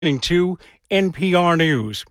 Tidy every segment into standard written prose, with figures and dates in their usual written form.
To NPR News.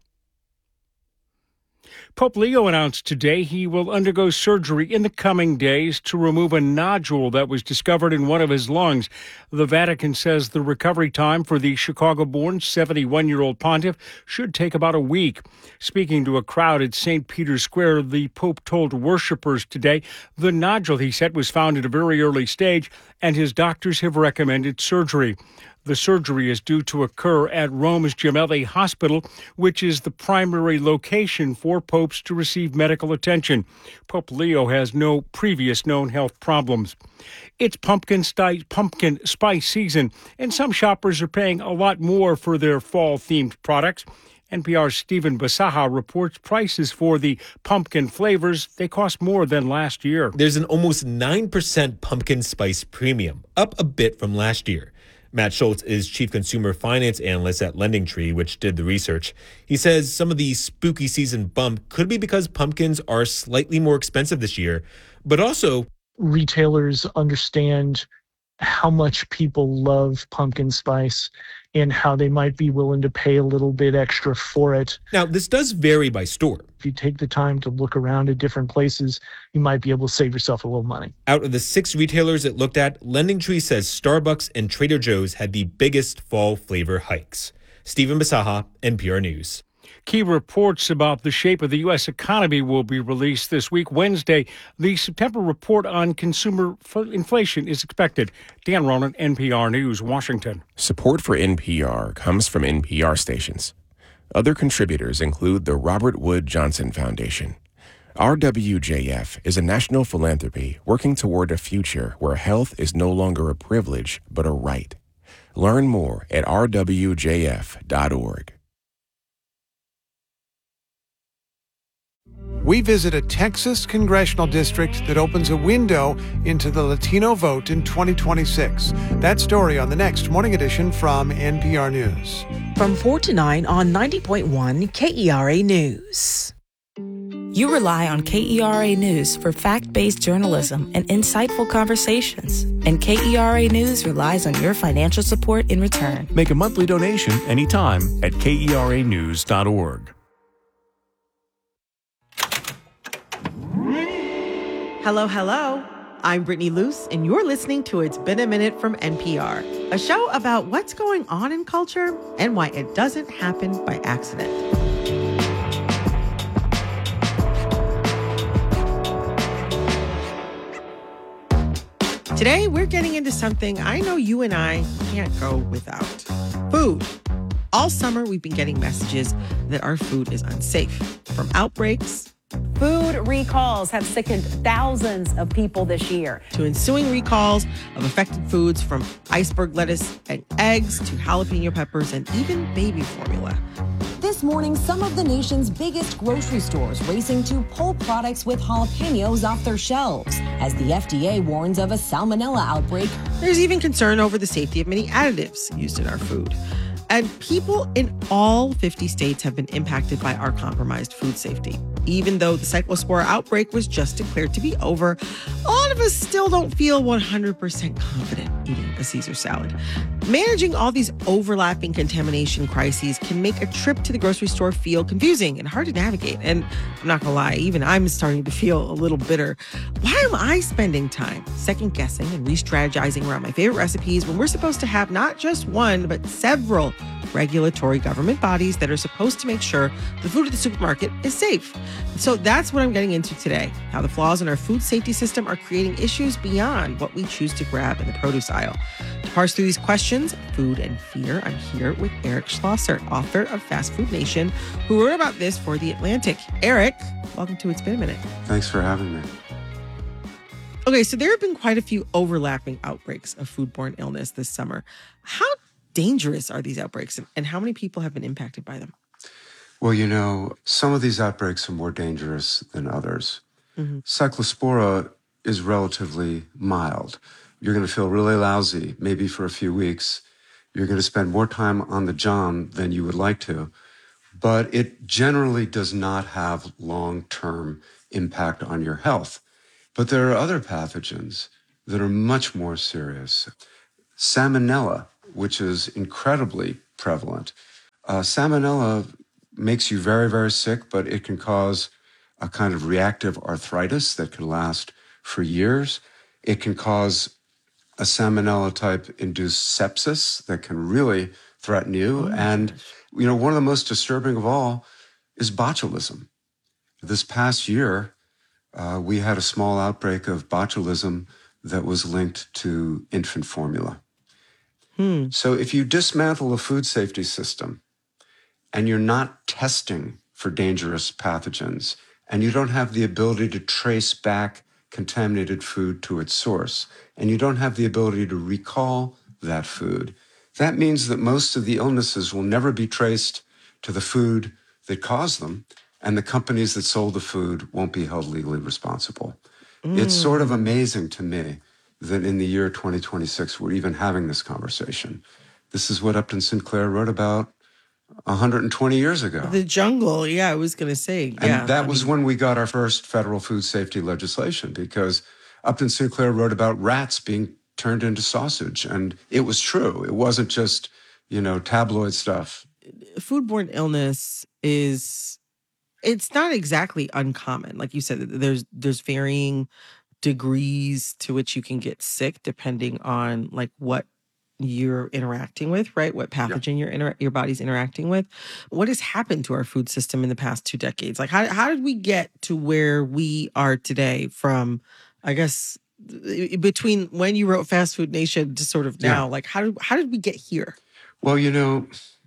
Pope Leo announced today he will undergo surgery in the coming days to remove a nodule that was discovered in one of his lungs. The Vatican says the recovery time for the Chicago-born 71-year-old pontiff should take about a week. Speaking to a crowd at St. Peter's Square, the Pope told worshipers today the nodule, he said, was found at a very early stage, and his doctors have recommended surgery. The surgery is due to occur at Rome's Gemelli Hospital, which is the primary location for popes to receive medical attention. Pope Leo has no previous known health problems. It's pumpkin spice season, and some shoppers are paying a lot more for their fall-themed products. NPR's Stephen Basaha reports prices for the pumpkin flavors. They cost more than last year. There's an almost 9% pumpkin spice premium, up a bit from last year. Matt Schultz is chief consumer finance analyst at LendingTree, which did the research. He says some of the spooky season bump could be because pumpkins are slightly more expensive this year, but also retailers understand how much people love pumpkin spice and how they might be willing to pay a little bit extra for it. Now, this does vary by store. If you take the time to look around at different places, you might be able to save yourself a little money. Out of the 6 retailers it looked at, LendingTree says Starbucks and Trader Joe's had the biggest fall flavor hikes. Stephen Basaha, NPR News. Key reports about the shape of the U.S. economy will be released this week. Wednesday, the September report on consumer inflation is expected. Dan Ronan, NPR News, Washington. Support for NPR comes from NPR stations. Other contributors include the Robert Wood Johnson Foundation. RWJF is a national philanthropy working toward a future where health is no longer a privilege, but a right. Learn more at rwjf.org. We visit a Texas congressional district that opens a window into the Latino vote in 2026. That story on the next Morning Edition from NPR News. From 4 to 9 on 90.1 KERA News. You rely on KERA News for fact-based journalism and insightful conversations. And KERA News relies on your financial support in return. Make a monthly donation anytime at KERAnews.org. Hello, hello. I'm Brittany Luce, and you're listening to It's Been a Minute from NPR, a show about what's going on in culture and why it doesn't happen by accident. Today, we're getting into something I know you and I can't go without. Food. All summer, we've been getting messages that our food is unsafe, from outbreaks Food recalls have sickened thousands of people this year. to ensuing recalls of affected foods, from iceberg lettuce and eggs to jalapeno peppers and even baby formula. This morning, some of the nation's biggest grocery stores racing to pull products with jalapenos off their shelves as the FDA warns of a salmonella outbreak. There's even concern over the safety of many additives used in our food. And people in all 50 states have been impacted by our compromised food safety. Even though the cyclospora outbreak was just declared to be over, a lot of us still don't feel 100% confident eating a Caesar salad. Managing all these overlapping contamination crises can make a trip to the grocery store feel confusing and hard to navigate. And I'm not gonna lie, even I'm starting to feel a little bitter. Why am I spending time second guessing and re-strategizing around my favorite recipes when we're supposed to have not just one, but several regulatory government bodies that are supposed to make sure the food at the supermarket is safe? So that's what I'm getting into today, how the flaws in our food safety system are creating issues beyond what we choose to grab in the produce aisle. To parse through these questions, food and fear, I'm here with Eric Schlosser, author of Fast Food Nation, who wrote about this for The Atlantic. Eric, welcome to It's Been a Minute. Thanks for having me. Okay, so there have been quite a few overlapping outbreaks of foodborne illness this summer. How dangerous are these outbreaks, and how many people have been impacted by them? Well, you know, some of these outbreaks are more dangerous than others. Cyclospora is relatively mild. You're going to feel really lousy, maybe for a few weeks. You're going to spend more time on the john than you would like to, but it generally does not have long-term impact on your health. But there are other pathogens that are much more serious. Salmonella, which is incredibly prevalent, Salmonella makes you very, very sick, but it can cause a kind of reactive arthritis that can last for years. It can cause a salmonella-type induced sepsis that can really threaten you. And, one of the most disturbing of all is botulism. This past year, we had a small outbreak of botulism that was linked to infant formula. So if you dismantle a food safety system and you're not testing for dangerous pathogens, and you don't have the ability to trace back contaminated food to its source, and you don't have the ability to recall that food, that means that most of the illnesses will never be traced to the food that caused them, and the companies that sold the food won't be held legally responsible. It's sort of amazing to me that in the year 2026, we're even having this conversation. This is what Upton Sinclair wrote about 120 years ago. The jungle, I was going to say. And that was when we got our first federal food safety legislation, because Upton Sinclair wrote about rats being turned into sausage. And it was true. It wasn't just, tabloid stuff. Foodborne illness it's not exactly uncommon. Like you said, there's varying degrees to which you can get sick depending on like what you're interacting with, right? What pathogen your body's interacting with. What has happened to our food system in the past 2 decades? Like how did we get to where we are today from, I guess, between when you wrote Fast Food Nation to sort of now? Like how did we get here? Well,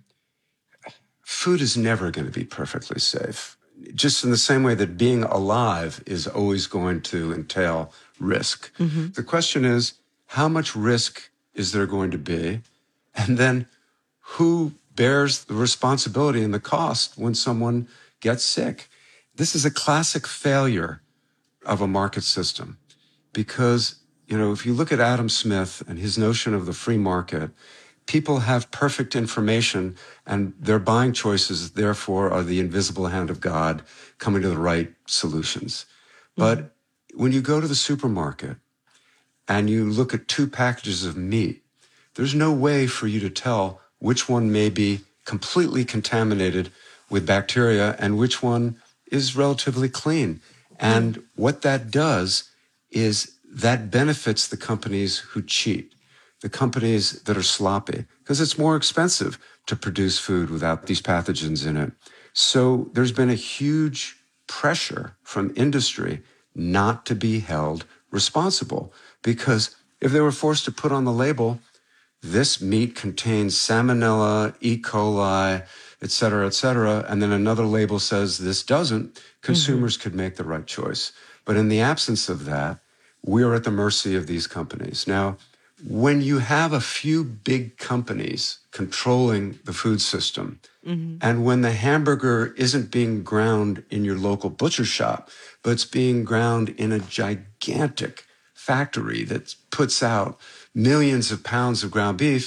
food is never going to be perfectly safe. Just in the same way that being alive is always going to entail risk. The question is, how much risk is there going to be? And then who bears the responsibility and the cost when someone gets sick? This is a classic failure of a market system because, if you look at Adam Smith and his notion of the free market, people have perfect information and their buying choices, therefore, are the invisible hand of God coming to the right solutions. But when you go to the supermarket and you look at 2 packages of meat, there's no way for you to tell which one may be completely contaminated with bacteria and which one is relatively clean. And what that does is that benefits the companies who cheat, the companies that are sloppy, because it's more expensive to produce food without these pathogens in it. So there's been a huge pressure from industry not to be held responsible, because if they were forced to put on the label, this meat contains salmonella, E. coli, et cetera, and then another label says this doesn't, consumers could make the right choice. But in the absence of that, we are at the mercy of these companies. Now, when you have a few big companies controlling the food system, and when the hamburger isn't being ground in your local butcher shop, but it's being ground in a gigantic factory that puts out millions of pounds of ground beef,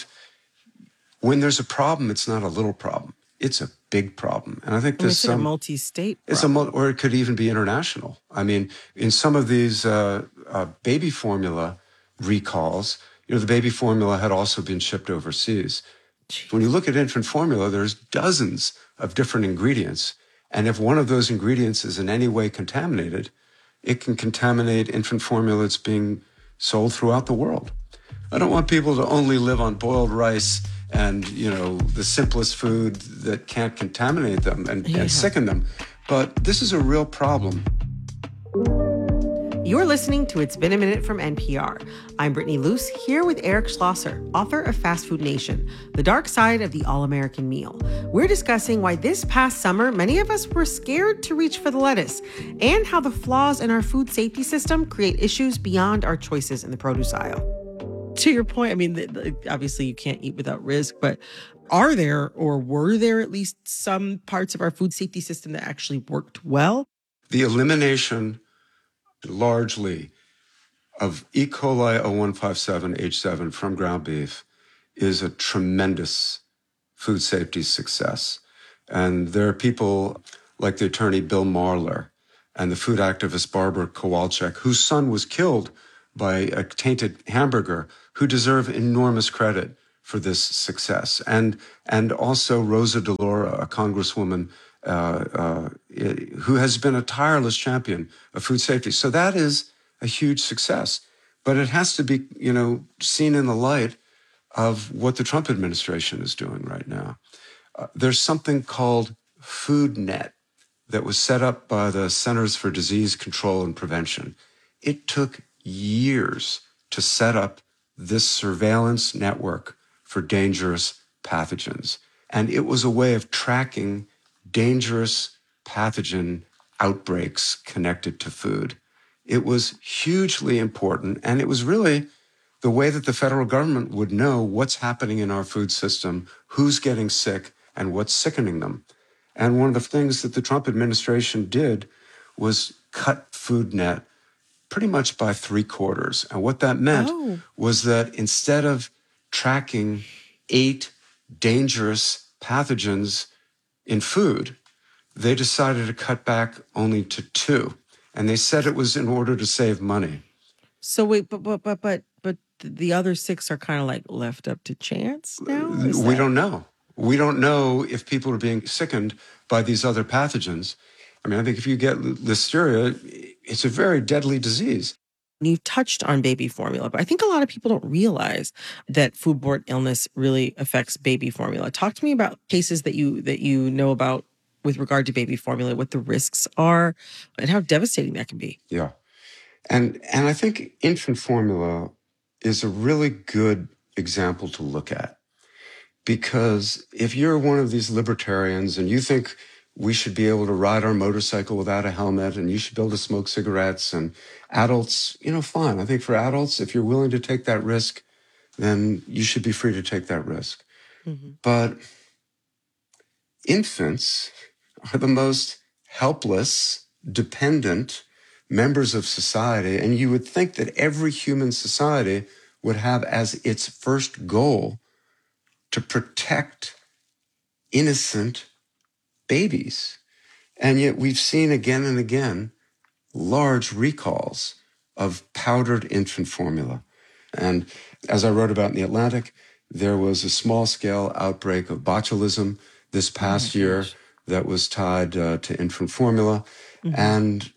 when there's a problem, it's not a little problem. It's a big problem. And I think there's a multi-state problem. Or it could even be international. I mean, in some of these baby formula recalls, the baby formula had also been shipped overseas. Jeez. When you look at infant formula, there's dozens of different ingredients. And if one of those ingredients is in any way contaminated, it can contaminate infant formula that's being sold throughout the world. I don't want people to only live on boiled rice and, the simplest food that can't contaminate them and sicken them. But this is a real problem. You're listening to It's Been a Minute from NPR. I'm Brittany Luce, here with Eric Schlosser, author of Fast Food Nation, The Dark Side of the All-American Meal. We're discussing why this past summer, many of us were scared to reach for the lettuce, and how the flaws in our food safety system create issues beyond our choices in the produce aisle. To your point, I mean, obviously you can't eat without risk, but are there, or were there at least some parts of our food safety system that actually worked well? The elimination largely of E. coli 0157H7 from ground beef is a tremendous food safety success. And there are people like the attorney Bill Marler and the food activist Barbara Kowalczyk, whose son was killed by a tainted hamburger, who deserve enormous credit for this success. And also Rosa DeLauro, a congresswoman who has been a tireless champion of food safety. So that is a huge success. But it has to be, seen in the light of what the Trump administration is doing right now. There's something called FoodNet that was set up by the Centers for Disease Control and Prevention. It took years to set up this surveillance network for dangerous pathogens. And it was a way of tracking dangerous pathogen outbreaks connected to food. It was hugely important, and it was really the way that the federal government would know what's happening in our food system, who's getting sick, and what's sickening them. And one of the things that the Trump administration did was cut FoodNet pretty much by 3/4. And what that meant was that instead of tracking 8 dangerous pathogens in food, they decided to cut back only to 2. And they said it was in order to save money. So wait, but the other 6 are kind of like left up to chance now? We don't know. We don't know if people are being sickened by these other pathogens. I mean, I think if you get listeria, it's a very deadly disease. You touched on baby formula, but I think a lot of people don't realize that foodborne illness really affects baby formula. Talk to me about cases that you know about with regard to baby formula, what the risks are, and how devastating that can be. Yeah. And I think infant formula is a really good example to look at. Because if you're one of these libertarians and you think we should be able to ride our motorcycle without a helmet and you should be able to smoke cigarettes, and adults, fine. I think for adults, if you're willing to take that risk, then you should be free to take that risk. Mm-hmm. But infants are the most helpless, dependent members of society. And you would think that every human society would have as its first goal to protect innocent babies. And yet we've seen again and again large recalls of powdered infant formula. And as I wrote about in The Atlantic, there was a small-scale outbreak of botulism this past year that was tied to infant formula. Mm-hmm. And,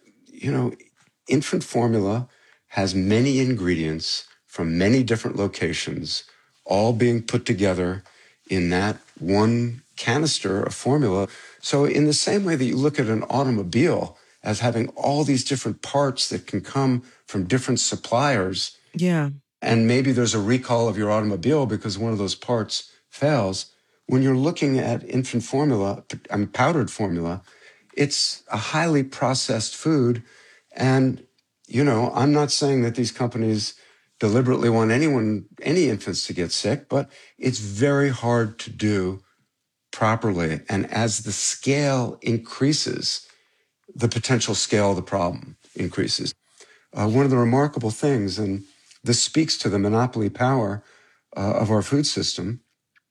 infant formula has many ingredients from many different locations, all being put together in that one canister of formula. So in the same way that you look at an automobile as having all these different parts that can come from different suppliers. Yeah. And maybe there's a recall of your automobile because one of those parts fails. When you're looking at infant formula, powdered formula, it's a highly processed food. And, I'm not saying that these companies deliberately want any infants to get sick, but it's very hard to do properly. And as the scale increases, the potential scale of the problem increases. One of the remarkable things, and this speaks to the monopoly power of our food system,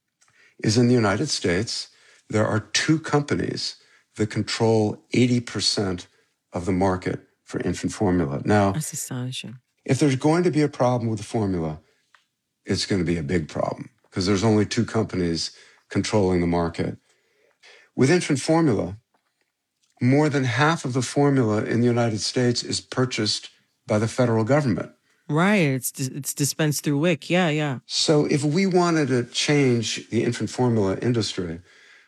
is in the United States, there are 2 companies that control 80% of the market for infant formula. Now, that's astonishing. If there's going to be a problem with the formula, it's going to be a big problem because there's only 2 companies controlling the market. With infant formula, more than half of the formula in the United States is purchased by the federal government. Right. It's dispensed through WIC. Yeah. So if we wanted to change the infant formula industry,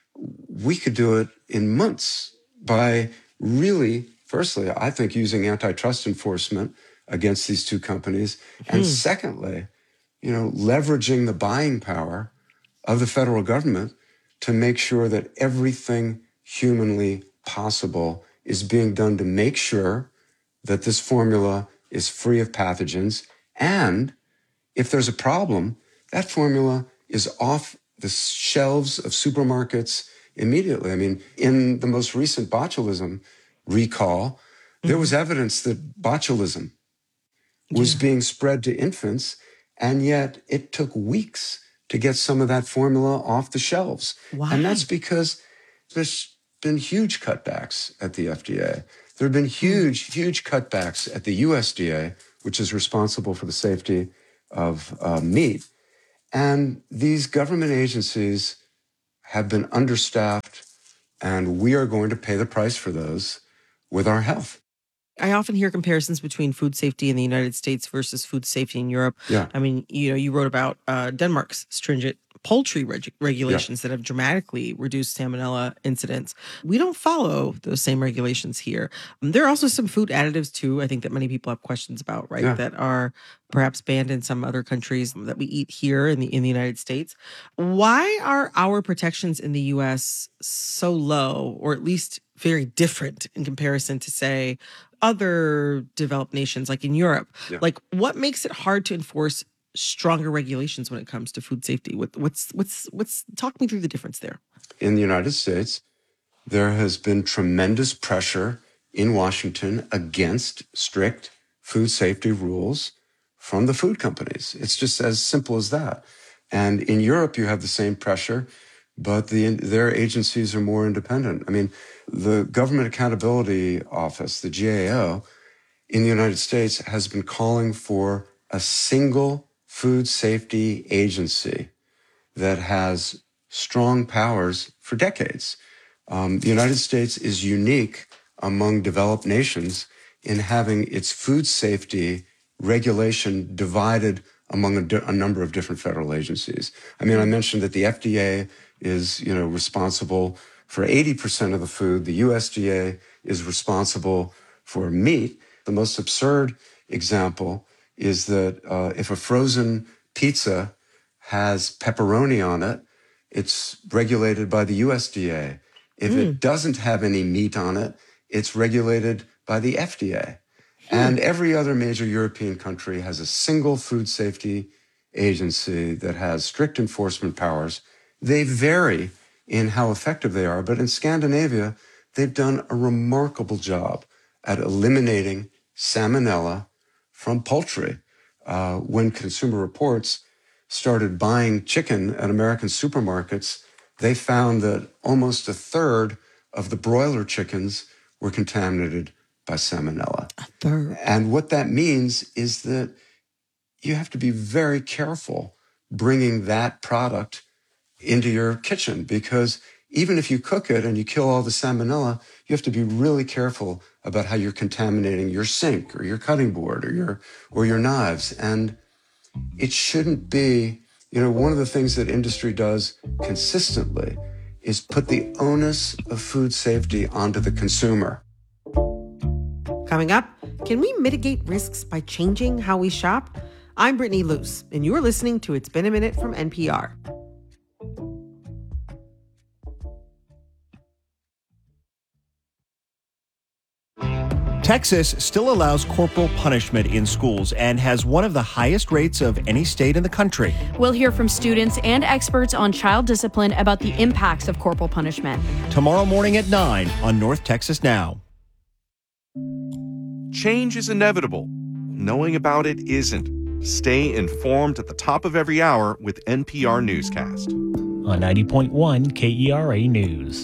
we could do it in months by really, firstly, I think using antitrust enforcement against these 2 companies. And secondly, leveraging the buying power of the federal government to make sure that everything humanly possible is being done to make sure that this formula is free of pathogens. And if there's a problem, that formula is off the shelves of supermarkets immediately. I mean, in the most recent botulism recall, there was evidence that botulism was being spread to infants, and yet it took weeks to get some of that formula off the shelves. Wow. And that's because there's been huge cutbacks at the FDA. There have been huge cutbacks at the USDA, which is responsible for the safety of meat. And these government agencies have been understaffed, and we are going to pay the price for those with our health. I often hear comparisons between food safety in the United States versus food safety in Europe. Yeah. I mean, you wrote about Denmark's stringent poultry regulations that have dramatically reduced salmonella incidents. We don't follow those same regulations here. There are also some food additives too, I think, that many people have questions about, right? Yeah. That are perhaps banned in some other countries that we eat here in the United States. Why are our protections in the U.S. so low, or at least very different in comparison to, say, other developed nations like in Europe? Yeah. Like, what makes it hard to enforce stronger regulations when it comes to food safety? What's talk me through the difference there. In the United States, there has been tremendous pressure in Washington against strict food safety rules from the food companies. It's just as simple as that. And in Europe, you have the same pressure, but their agencies are more independent. I mean, the Government Accountability Office, the GAO, in the United States has been calling for a single food safety agency that has strong powers for decades. The United States is unique among developed nations in having its food safety regulation divided among a number of different federal agencies. I mean, I mentioned that the FDA is, responsible for 80% of the food. The USDA is responsible for meat. The most absurd example is that if a frozen pizza has pepperoni on it, it's regulated by the USDA. If it doesn't have any meat on it, it's regulated by the FDA. And every other major European country has a single food safety agency that has strict enforcement powers. They vary in how effective they are, but in Scandinavia, they've done a remarkable job at eliminating salmonella from poultry. When Consumer Reports started buying chicken at American supermarkets, they found that almost a third of the broiler chickens were contaminated by salmonella. A third. And what that means is that you have to be very careful bringing that product into your kitchen, because even if you cook it and you kill all the salmonella, you have to be really careful about how you're contaminating your sink or your cutting board or your knives. And it shouldn't be, one of the things that industry does consistently is put the onus of food safety onto the consumer. Coming up, can we mitigate risks by changing how we shop? I'm Brittany Luce, and you're listening to It's Been a Minute from NPR. Texas still allows corporal punishment in schools and has one of the highest rates of any state in the country. We'll hear from students and experts on child discipline about the impacts of corporal punishment. Tomorrow morning at 9 on North Texas Now. Change is inevitable. Knowing about it isn't. Stay informed at the top of every hour with NPR Newscast. On 90.1 KERA News.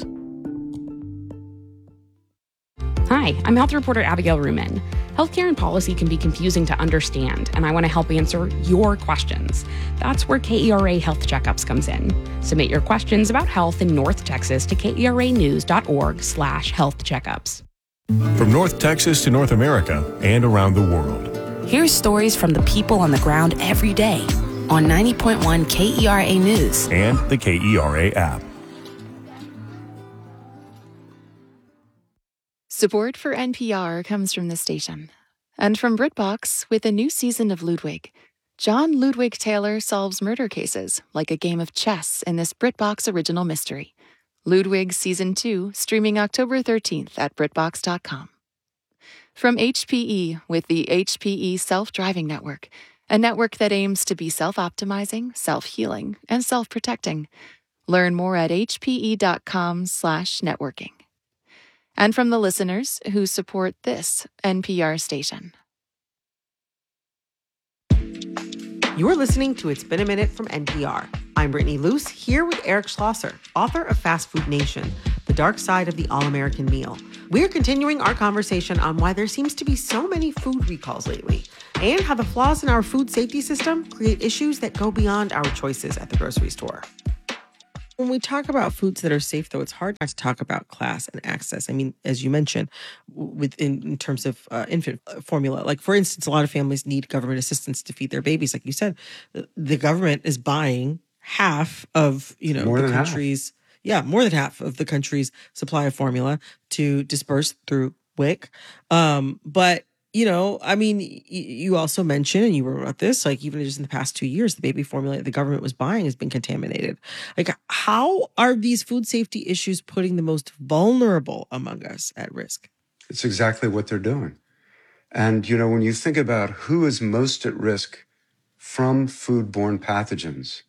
Hi, I'm health reporter Abigail Ruman. Healthcare and policy can be confusing to understand, and I want to help answer your questions. That's where KERA Health Checkups comes in. Submit your questions about health in North Texas to KERAnews.org/health checkups. From North Texas to North America and around the world. Here's stories from the people on the ground every day on 90.1 KERA News and the KERA app. Support for NPR comes from the station and from BritBox with a new season of Ludwig. John Ludwig Taylor solves murder cases like a game of chess in this BritBox original mystery. Ludwig Season 2, streaming October 13th at BritBox.com. From HPE with the HPE Self-Driving Network, a network that aims to be self-optimizing, self-healing, and self-protecting. Learn more at hpe.com/networking. And from the listeners who support this NPR station. You're listening to It's Been a Minute from NPR. I'm Brittany Luce, here with Eric Schlosser, author of Fast Food Nation, The Dark Side of the All-American Meal. We're continuing our conversation on why there seems to be so many food recalls lately, and how the flaws in our food safety system create issues that go beyond our choices at the grocery store. When we talk about foods that are safe, though, it's hard not to talk about class and access. I mean, as you mentioned, in terms of infant formula, like, for instance, a lot of families need government assistance to feed their babies. Like you said, the government is buying half of, More the than half. country's, more than half of the country's supply of formula to disperse through WIC. But you also mentioned, and you wrote about this, like, even just in the past 2 years, the baby formula the government was buying has been contaminated. Like, how are these food safety issues putting the most vulnerable among us at risk? It's exactly what they're doing. And, when you think about who is most at risk from foodborne pathogens,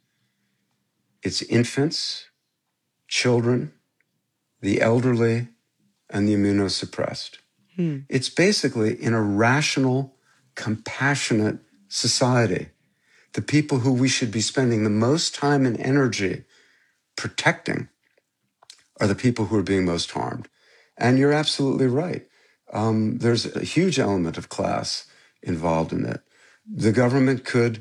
it's infants, children, the elderly, and the immunosuppressed. It's basically in a rational, compassionate society. The people who we should be spending the most time and energy protecting are the people who are being most harmed. And you're absolutely right. There's a huge element of class involved in it. The government could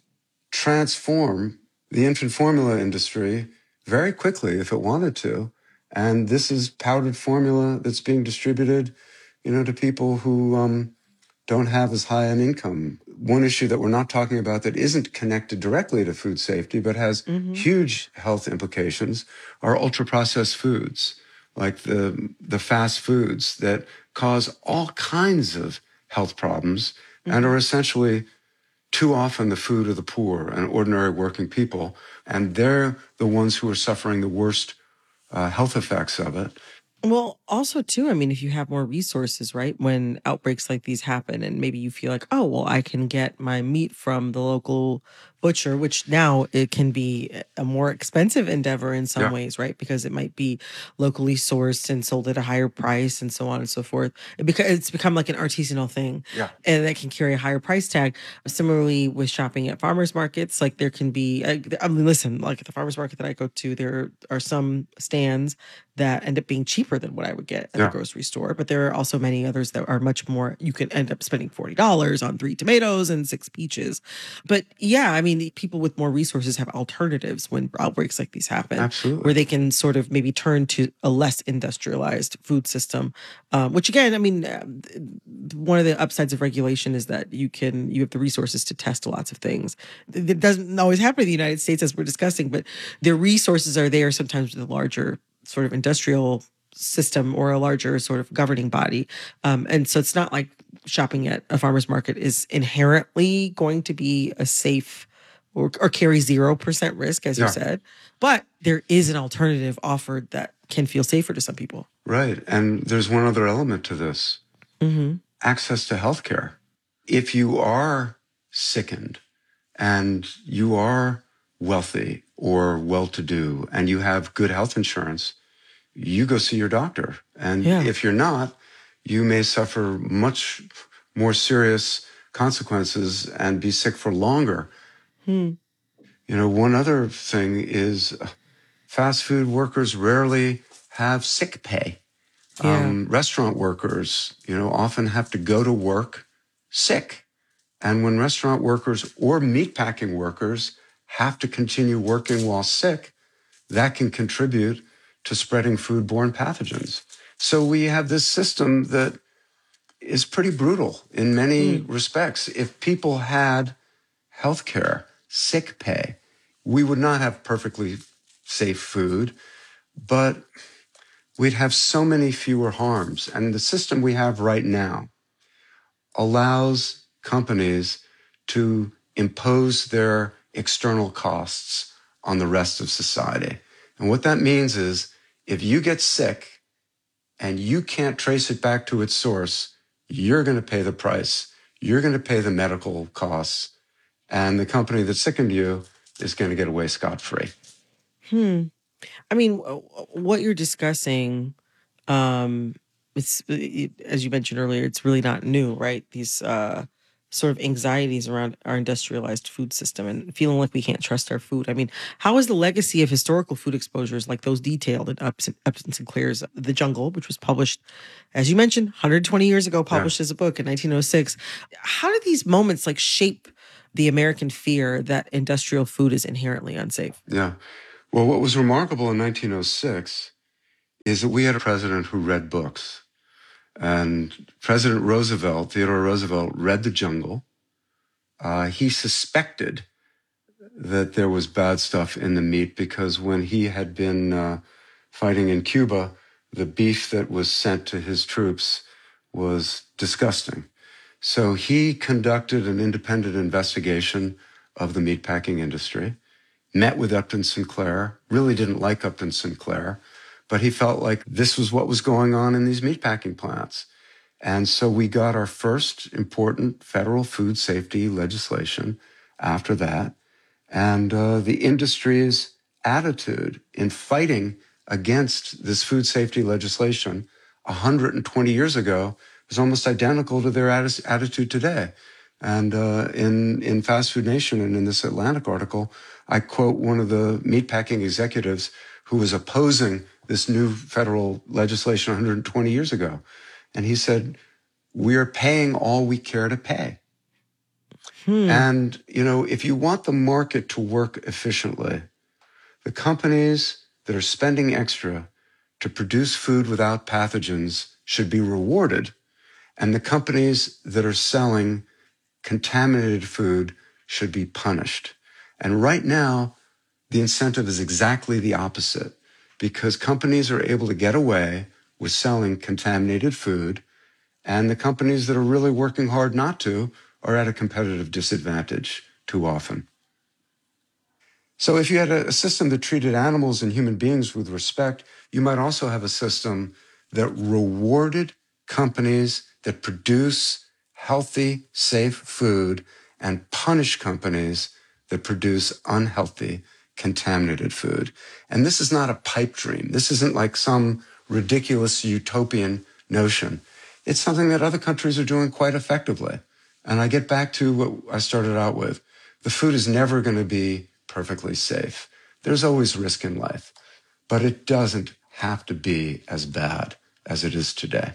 transform the infant formula industry very quickly if it wanted to. And this is powdered formula that's being distributed to people who don't have as high an income. One issue that we're not talking about that isn't connected directly to food safety, but has huge health implications, are ultra-processed foods, like the fast foods that cause all kinds of health problems and are essentially too often the food of the poor and ordinary working people. And they're the ones who are suffering the worst health effects of it. Well, also, too, I mean, if you have more resources, right, when outbreaks like these happen, and maybe you feel like, oh, well, I can get my meat from the local butcher, which now it can be a more expensive endeavor in some ways, right? Because it might be locally sourced and sold at a higher price and so on and so forth. It's become like an artisanal thing, and that can carry a higher price tag. Similarly, with shopping at farmers markets, like there can be, listen, like at the farmers market that I go to, there are some stands that end up being cheaper than what I would get at the grocery store. But there are also many others that are much more, you can end up spending $40 on 3 tomatoes and 6 peaches. But I mean, people with more resources have alternatives when outbreaks like these happen. Absolutely. Where they can sort of maybe turn to a less industrialized food system, which again, I mean, one of the upsides of regulation is that you have the resources to test lots of things. It doesn't always happen in the United States, as we're discussing, but the resources are there sometimes with a larger sort of industrial system or a larger sort of governing body. And so it's not like shopping at a farmer's market is inherently going to be a safe or carry 0% risk, as you said. But there is an alternative offered that can feel safer to some people. Right. And there's one other element to this. Access to healthcare. If you are sickened and you are wealthy or well-to-do and you have good health insurance, you go see your doctor. And if you're not, you may suffer much more serious consequences and be sick for longer. One other thing is fast food workers rarely have sick pay. Restaurant workers, often have to go to work sick. And when restaurant workers or meatpacking workers have to continue working while sick, that can contribute to spreading foodborne pathogens. So we have this system that is pretty brutal in many respects. If people had health care, sick pay, we would not have perfectly safe food, but we'd have so many fewer harms. And the system we have right now allows companies to impose their external costs on the rest of society. And what that means is if you get sick and you can't trace it back to its source, you're going to pay the price. You're going to pay the medical costs. And the company that sickened you is going to get away scot-free. I mean, what you're discussing, it's as you mentioned earlier, it's really not new, right? These sort of anxieties around our industrialized food system and feeling like we can't trust our food. I mean, how is the legacy of historical food exposures like those detailed in Upton Sinclair's The Jungle, which was published, as you mentioned, 120 years ago, published as a book in 1906. How do these moments like shape the American fear that industrial food is inherently unsafe? Yeah. Well, what was remarkable in 1906 is that we had a president who read books. And President Roosevelt, Theodore Roosevelt, read The Jungle. He suspected that there was bad stuff in the meat because when he had been fighting in Cuba, the beef that was sent to his troops was disgusting. So he conducted an independent investigation of the meatpacking industry, met with Upton Sinclair, really didn't like Upton Sinclair, but he felt like this was what was going on in these meatpacking plants. And so we got our first important federal food safety legislation after that. And the industry's attitude in fighting against this food safety legislation 120 years ago was almost identical to their attitude today. And in Fast Food Nation and in this Atlantic article, I quote one of the meatpacking executives who was opposing this new federal legislation 120 years ago. And he said, "We are paying all we care to pay." And, you know, if you want the market to work efficiently, the companies that are spending extra to produce food without pathogens should be rewarded. And the companies that are selling contaminated food should be punished. And right now, the incentive is exactly the opposite, because companies are able to get away with selling contaminated food, and the companies that are really working hard not to are at a competitive disadvantage too often. So if you had a system that treated animals and human beings with respect, you might also have a system that rewarded companies that produce healthy, safe food and punish companies that produce unhealthy, contaminated food. And this is not a pipe dream. This isn't like some ridiculous utopian notion. It's something that other countries are doing quite effectively. And I get back to what I started out with. The food is never going to be perfectly safe. There's always risk in life, but it doesn't have to be as bad as it is today.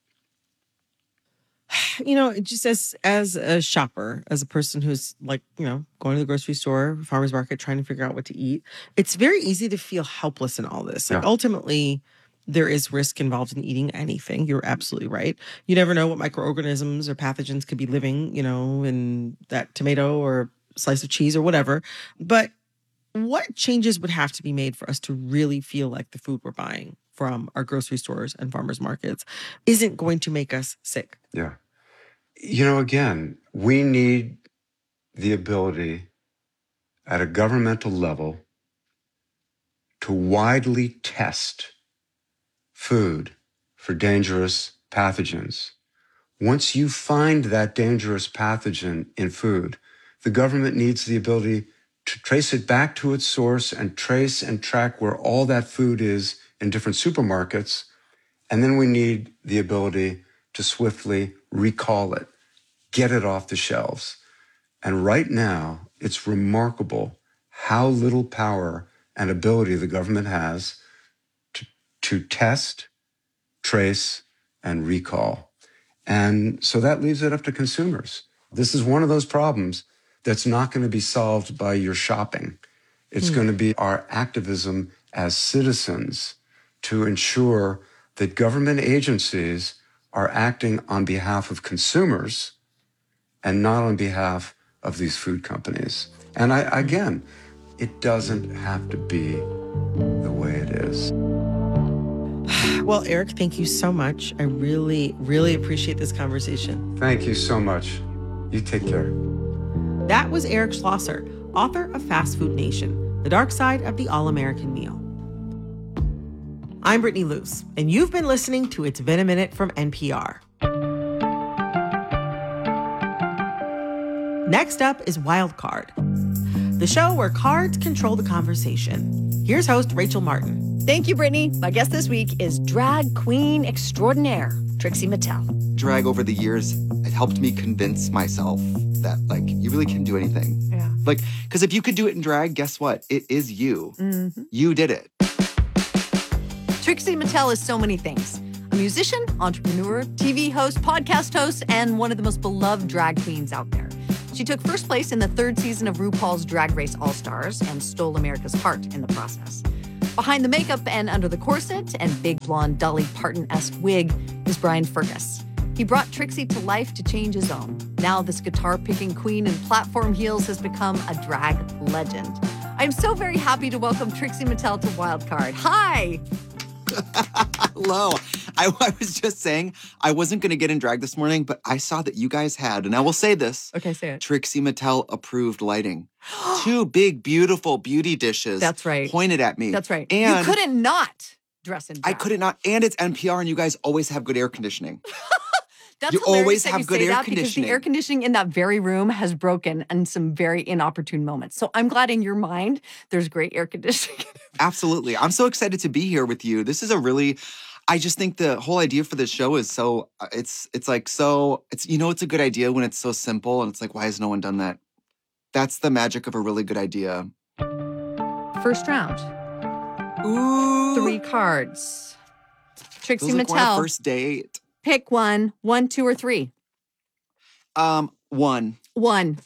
You know, just as a shopper, as a person who's like, you know, going to the grocery store, farmer's market, trying to figure out what to eat, it's very easy to feel helpless in all this. Like ultimately, there is risk involved in eating anything. You're absolutely right. You never know what microorganisms or pathogens could be living, you know, in that tomato or slice of cheese or whatever. But what changes would have to be made for us to really feel like the food we're buying from our grocery stores and farmers markets isn't going to make us sick? Yeah. You know, again, we need the ability at a governmental level to widely test food for dangerous pathogens. Once you find that dangerous pathogen in food, the government needs the ability to trace it back to its source and trace and track where all that food is in different supermarkets. And then we need the ability to swiftly recall it, get it off the shelves. And right now, it's remarkable how little power and ability the government has to test, trace, and recall. And so that leaves it up to consumers. This is one of those problems that's not going to be solved by your shopping. It's going to be our activism as citizens to ensure that government agencies are acting on behalf of consumers and not on behalf of these food companies. And again, it doesn't have to be the way it is. Well, Eric, thank you so much. I really, really appreciate this conversation. Thank you so much. You take care. That was Eric Schlosser, author of Fast Food Nation, The Dark Side of the All-American Meal. I'm Brittany Luce, and you've been listening to It's Been a Minute from NPR. Next up is Wild Card, the show where cards control the conversation. Here's host Rachel Martin. Thank you, Brittany. My guest this week is drag queen extraordinaire, Trixie Mattel. Drag over the years, it helped me convince myself that, like, you really can do anything. Yeah. Like, because if you could do it in drag, guess what? It is you. Mm-hmm. You did it. Trixie Mattel is so many things. A musician, entrepreneur, TV host, podcast host, and one of the most beloved drag queens out there. She took first place in the 3rd season of RuPaul's Drag Race All-Stars and stole America's heart in the process. Behind the makeup and under the corset and big blonde Dolly Parton-esque wig is Brian Fergus. He brought Trixie to life to change his own. Now this guitar-picking queen in platform heels has become a drag legend. I'm so very happy to welcome Trixie Mattel to Wildcard. Hi! Hello. I was just saying I wasn't going to get in drag this morning, but I saw that you guys had, and I will say this. Okay, say it. Trixie Mattel approved lighting. 2 big, beautiful beauty dishes. That's right. Pointed at me. That's right. And you couldn't not dress in drag. I couldn't not. And it's NPR, and you guys always have good air conditioning. That's you hilarious always that have you good say air that conditioning. Because the air conditioning in that very room has broken in some very inopportune moments. So I'm glad in your mind there's great air conditioning. Absolutely. I'm so excited to be here with you. This is a really, I just think the whole idea for this show is so, it's a good idea when it's so simple and it's like, why has no one done that? That's the magic of a really good idea. First round. Ooh. 3 cards. Trixie Feels like we're on a Mattel. first date. Pick one, 1, 2, or 3. 1. 1.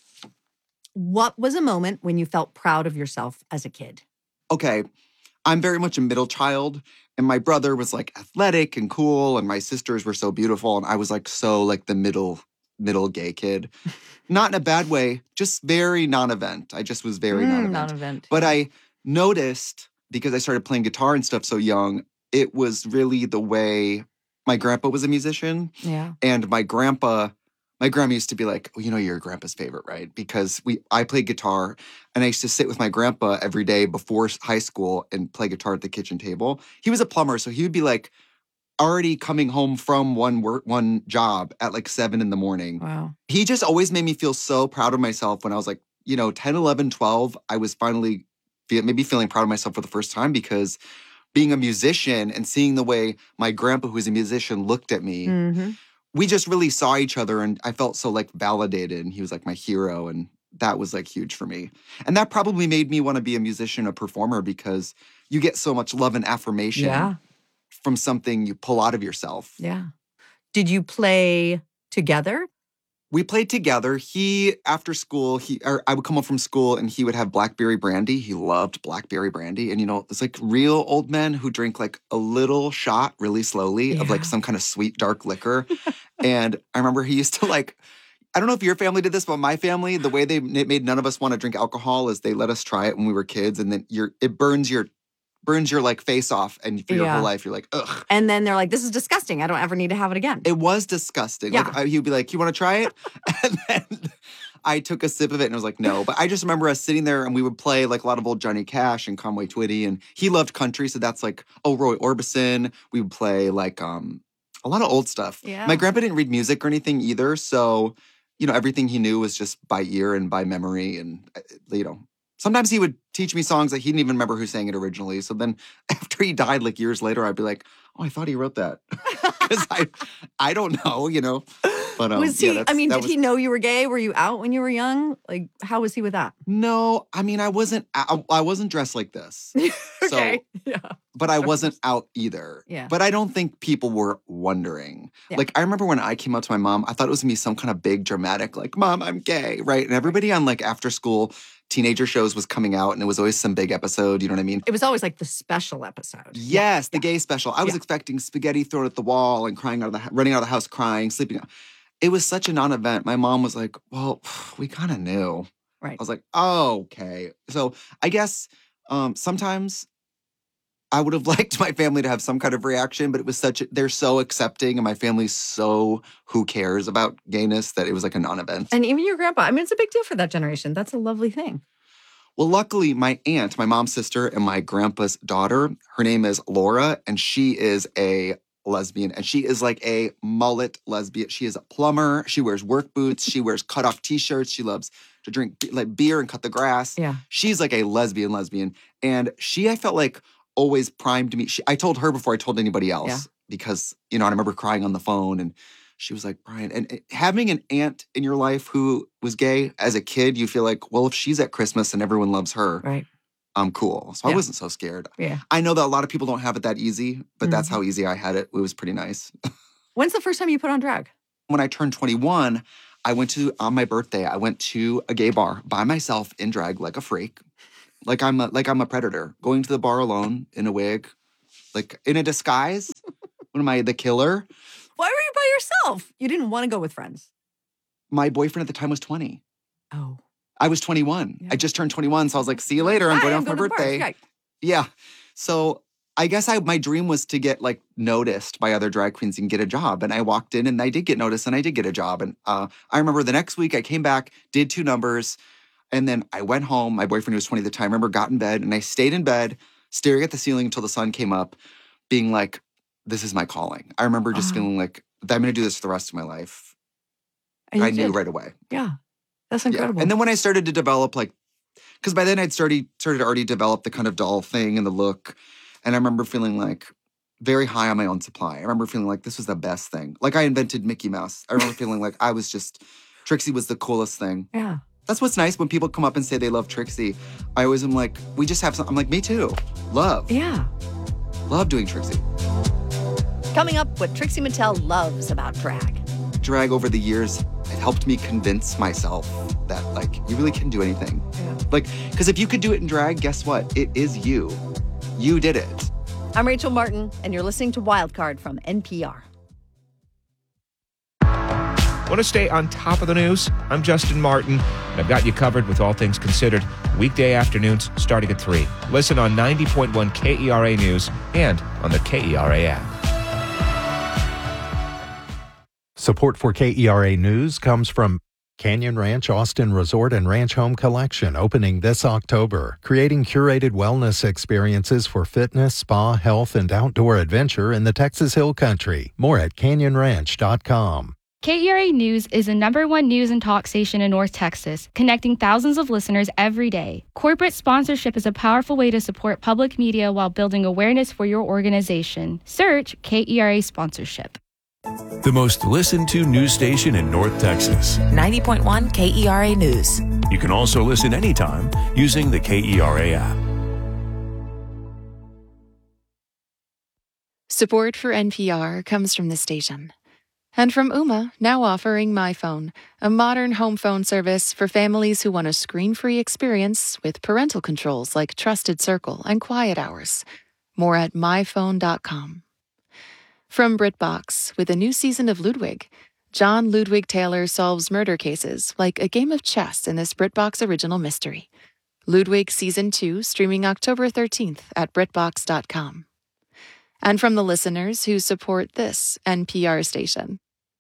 What was a moment when you felt proud of yourself as a kid? Okay, I'm very much a middle child, and my brother was like athletic and cool, and my sisters were so beautiful, and I was like so like the middle gay kid. Not in a bad way, just very non-event. I just was very non-event. Non-event. But I noticed, because I started playing guitar and stuff so young, it was really the way my grandpa was a musician. Yeah. And my grandma used to be like, well, you know, you're your grandpa's favorite, right? Because I played guitar, and I used to sit with my grandpa every day before high school and play guitar at the kitchen table. He was a plumber, so he would be like already coming home from one job at like 7 in the morning. Wow. He just always made me feel so proud of myself when I was like, 10, 11, 12. I was finally maybe feeling proud of myself for the first time, because being a musician and seeing the way my grandpa, who's a musician, looked at me, we just really saw each other, and I felt so like validated, and he was like my hero, and that was like huge for me. And that probably made me want to be a musician, a performer, because you get so much love and affirmation from something you pull out of yourself. Yeah. Did you play together? We played together. After school, I would come home from school and he would have blackberry brandy. He loved blackberry brandy. And, it's like real old men who drink like a little shot really slowly of like some kind of sweet, dark liquor. And I remember he used to like, I don't know if your family did this, but my family, the way they made none of us want to drink alcohol is they let us try it when we were kids. And then it burns your like face off, and for your whole life you're like, ugh. And then they're like, this is disgusting. I don't ever need to have it again. It was disgusting. Yeah. Like he'd be like, you want to try it? And then I took a sip of it and I was like, no. But I just remember us sitting there and we would play like a lot of old Johnny Cash and Conway Twitty, and he loved country, so that's like, Roy Orbison. We would play like a lot of old stuff. Yeah. My grandpa didn't read music or anything either, so everything he knew was just by ear and by memory, and sometimes he would teach me songs that he didn't even remember who sang it originally. So then after he died, like years later, I'd be like, oh, I thought he wrote that. Because I don't know, But was he, did he know you were gay? Were you out when you were young? Like, how was he with that? No, I wasn't dressed like this. Okay. So, but I wasn't out either. Yeah. But I don't think people were wondering. Yeah. Like, I remember when I came out to my mom, I thought it was going to be some kind of big dramatic, like, Mom, I'm gay, right? And everybody on like after school teenager shows was coming out, and it was always some big episode, you know what I mean? It was always like the special episode. Yes, the gay special. I was expecting spaghetti thrown at the wall and running out of the house crying, sleeping. It was such a non-event. My mom was like, well, we kind of knew. Right. I was like, oh, okay. So I guess sometimes I would have liked my family to have some kind of reaction, but it was they're so accepting, and my family's so who cares about gayness that it was like a non-event. And even your grandpa. It's a big deal for that generation. That's a lovely thing. Well, luckily, my aunt, my mom's sister, and my grandpa's daughter, her name is Laura, and she is a lesbian, and she is like a mullet lesbian. She is a plumber. She wears work boots. She wears cut-off T-shirts. She loves to drink like beer and cut the grass. Yeah. She's like a lesbian. And I felt like always primed me. I told her before I told anybody else because, I remember crying on the phone and she was like, Brian, and having an aunt in your life who was gay as a kid, you feel like, well, if she's at Christmas and everyone loves her, right, I'm cool. So I wasn't so scared. Yeah. I know that a lot of people don't have it that easy, but that's how easy I had it. It was pretty nice. When's the first time you put on drag? When I turned 21, on my birthday, I went to a gay bar by myself in drag like a freak. Like I'm a predator, going to the bar alone in a wig, like in a disguise. What am I, the killer? Why were you by yourself? You didn't want to go with friends. My boyfriend at the time was 20. Oh. I was 21. Yeah. I just turned 21, so I was like, see you later. I'm going out for my birthday. Yeah. So I guess my dream was to get like noticed by other drag queens and get a job. And I walked in and I did get noticed and I did get a job. And I remember the next week I came back, did 2 numbers, and then I went home. My boyfriend, who was 20 at the time, I remember got in bed and I stayed in bed, staring at the ceiling until the sun came up, being like, this is my calling. I remember just feeling like, I'm going to do this for the rest of my life. I knew right away. Yeah. That's incredible. Yeah. And then when I started to develop, because by then I'd started to already develop the kind of doll thing and the look. And I remember feeling like very high on my own supply. I remember feeling like this was the best thing. Like I invented Mickey Mouse. I remember feeling like Trixie was the coolest thing. Yeah. That's what's nice when people come up and say they love Trixie. I always am like, we just have some. I'm like, me too. Love. Yeah. Love doing Trixie. Coming up, what Trixie Mattel loves about drag. Drag over the years, it helped me convince myself that you really can do anything. Yeah. Because if you could do it in drag, guess what? It is you. You did it. I'm Rachel Martin, and you're listening to Wildcard from NPR. Want to stay on top of the news? I'm Justin Martin, and I've got you covered with all things considered, weekday afternoons starting at 3. Listen on 90.1 KERA News and on the KERA app. Support for KERA News comes from Canyon Ranch Austin Resort and Ranch Home Collection, opening this October, creating curated wellness experiences for fitness, spa, health, and outdoor adventure in the Texas Hill Country. More at canyonranch.com. KERA News is the #1 news and talk station in North Texas, connecting thousands of listeners every day. Corporate sponsorship is a powerful way to support public media while building awareness for your organization. Search KERA sponsorship. The most listened to news station in North Texas. 90.1 KERA News. You can also listen anytime using the KERA app. Support for NPR comes from the station. And from Ooma, now offering MyPhone, a modern home phone service for families who want a screen-free experience with parental controls like Trusted Circle and Quiet Hours. More at myphone.com. From BritBox, with a new season of Ludwig, John Ludwig Taylor solves murder cases like a game of chess in this BritBox original mystery. Ludwig Season 2, streaming October 13th at BritBox.com. And from the listeners who support this NPR station.